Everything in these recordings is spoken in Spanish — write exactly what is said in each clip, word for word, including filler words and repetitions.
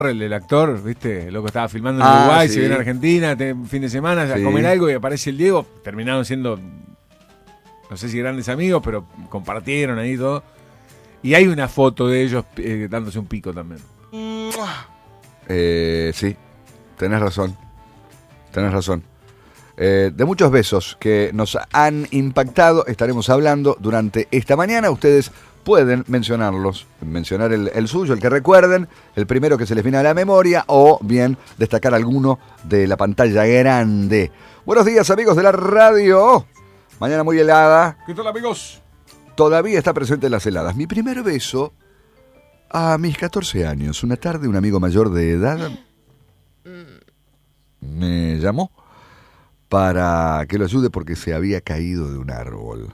el, el actor, ¿viste? El loco estaba filmando en Ah, Uruguay, sí. se viene a Argentina, te- fin de semana, Sí. a comer algo y aparece el Diego. Terminaron siendo, no sé si grandes amigos, pero compartieron ahí todo. Y hay una foto de ellos eh, dándose un pico también. Eh, sí, tenés razón. Tenés razón. Eh, de muchos besos que nos han impactado, estaremos hablando durante esta mañana. Ustedes pueden mencionarlos, mencionar el, el suyo, el que recuerden, el primero que se les viene a la memoria, o bien destacar alguno de la pantalla grande. Buenos días, amigos de la radio. Mañana muy helada. ¿Qué tal, amigos? Todavía está presente en las heladas. Mi primer beso a mis catorce años. Una tarde, un amigo mayor de edad me llamó para que lo ayude porque se había caído de un árbol.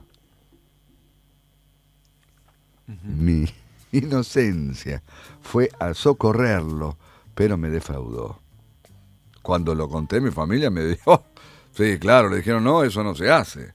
Uh-huh. Mi inocencia fue a socorrerlo, pero me defraudó. Cuando lo conté, mi familia me dijo, sí, claro, le dijeron, no, eso no se hace.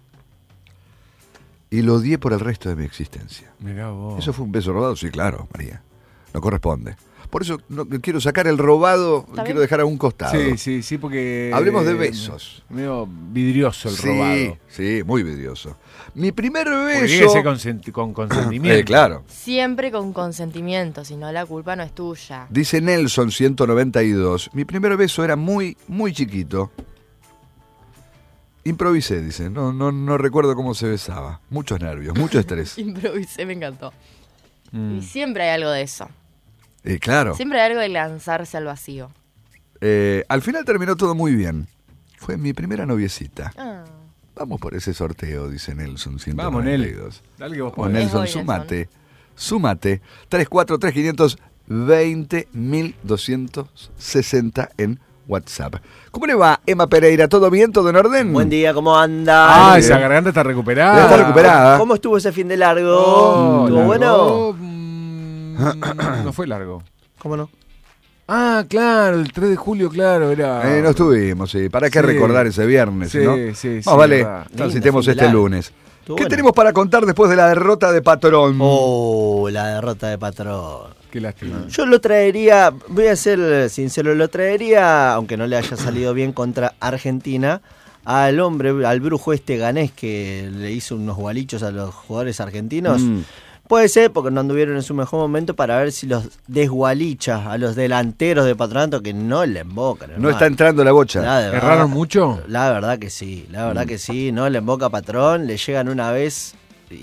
Y lo odié por el resto de mi existencia. Mirá vos. ¿Eso fue un beso robado? Sí, claro, María. No corresponde. Por eso no, quiero sacar el robado, quiero dejar a un costado. Sí, sí, sí, porque... Hablemos de besos. Medio vidrioso el sí, robado. Sí, muy vidrioso. Mi primer beso... Porque tiene que ser consenti- con consentimiento. Eh, claro. Siempre con consentimiento, si no la culpa no es tuya. Dice Nelson ciento noventa y dos. Mi primer beso era muy, muy chiquito. Improvisé, dice. No, no, no recuerdo cómo se besaba. Muchos nervios, mucho estrés. Improvisé, me encantó. Mm. Y siempre hay algo de eso. Eh, claro. Siempre hay algo de lanzarse al vacío. Eh, al final terminó todo muy bien. Fue mi primera noviecita. Ah. Vamos por ese sorteo, dice Nelson ciento Vamos, noventa y Nel. dos. Dale que vos Bueno, podés. Nelson, Es hoy, sumate. Nelson. Sumate. tres cuatro tres, cinco veinte, mil doscientos sesenta en WhatsApp. ¿Cómo le va, Emma Pereira? ¿Todo bien? ¿Todo en orden? Buen día, ¿cómo anda? Ah, bien. esa garganta está recuperada. Ya está recuperada. ¿Cómo estuvo ese fin de largo? Oh, ¿Estuvo largo, bueno? mm, no fue largo. ¿Cómo no? Ah, claro, el tres de julio, claro, era... Eh, no estuvimos, sí. ¿Para qué Sí. recordar ese viernes, Sí, no? sí, sí, Más vale, verdad. transitemos Lindo fin de este largo. lunes. Estuvo ¿Qué bueno. tenemos para contar después de la derrota de Patrón? Oh, la derrota de Patrón. Qué lástima. Yo lo traería, voy a ser sincero, lo traería, aunque no le haya salido bien contra Argentina, al hombre, al brujo este ganés que le hizo unos gualichos a los jugadores argentinos. Mm. Puede ser porque no anduvieron en su mejor momento para ver si los desgualicha a los delanteros de Patronato que no le embocan. No hermano. está entrando la bocha. La de verdad- ¿Erraron mucho? La verdad que sí, la verdad que sí, no le emboca Patrón, le llegan una vez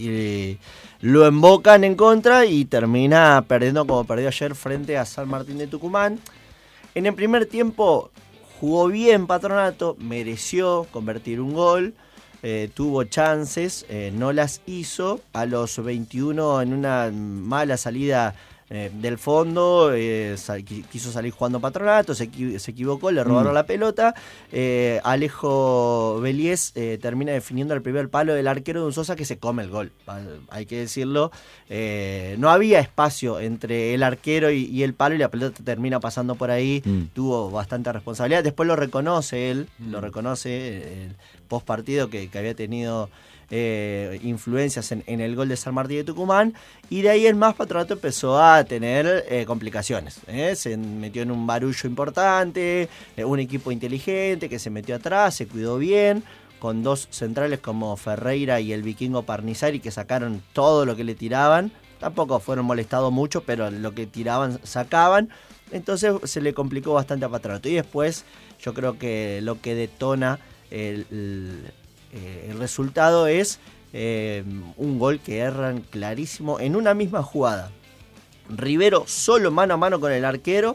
y lo embocan en contra y termina perdiendo como perdió ayer frente a San Martín de Tucumán. En el primer tiempo jugó bien Patronato, mereció convertir un gol, eh, tuvo chances, eh, no las hizo. A los veintiuno, en una mala salida eh, del fondo, eh, sal- quiso salir jugando Patronato, se, equi- se equivocó, le robaron Mm. la pelota. Eh, Alejo Beliés eh, termina definiendo el primer palo del arquero de un Sosa que se come el gol, hay que decirlo. Eh, no había espacio entre el arquero y, y el palo y la pelota termina pasando por ahí. Mm. Tuvo bastante responsabilidad. Después lo reconoce él, Mm. lo reconoce el post partido que, que había tenido eh, influencias en, en el gol de San Martín de Tucumán, y de ahí en más Patronato empezó a tener eh, complicaciones, ¿eh? Se metió en un barullo importante, eh, un equipo inteligente que se metió atrás, se cuidó bien, con dos centrales como Ferreira y el vikingo Parnizari que sacaron todo lo que le tiraban. Tampoco fueron molestados mucho, pero lo que tiraban sacaban. Entonces se le complicó bastante a Patronato. Y después yo creo que lo que detona el, el, eh, el resultado es eh, un gol que erran clarísimo en una misma jugada. Rivero solo mano a mano con el arquero,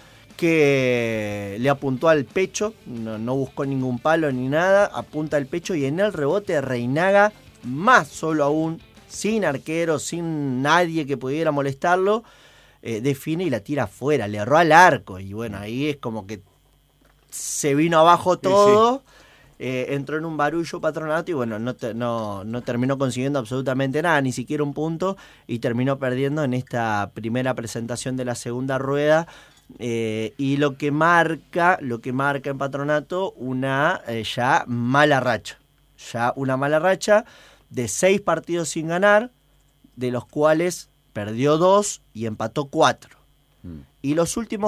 que le apuntó al pecho, no, no buscó ningún palo ni nada, apunta al pecho y en el rebote Reinaga, más solo aún, sin arquero, sin nadie que pudiera molestarlo, eh, define y la tira afuera, le erró al arco y bueno, ahí es como que se vino abajo todo. Sí, sí. Eh, entró en un barullo Patronato y bueno, no, te, no, no terminó consiguiendo absolutamente nada, ni siquiera un punto, y terminó perdiendo en esta primera presentación de la segunda rueda. Eh, y lo que marca, lo que marca en Patronato una eh, ya mala racha, ya una mala racha de seis partidos sin ganar, de los cuales perdió dos y empató cuatro. Mm. Y los últimos